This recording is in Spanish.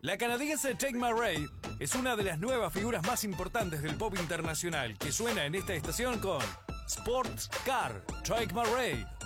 La canadiense Tate McRae es una de las nuevas figuras más importantes del pop internacional que suena en esta estación con Sports Car, Tate McRae.